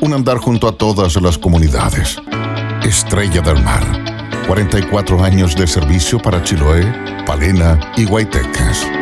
un andar junto a todas las comunidades. Estrella del Mar, 44 años de servicio para Chiloé, Palena y Guaytecas.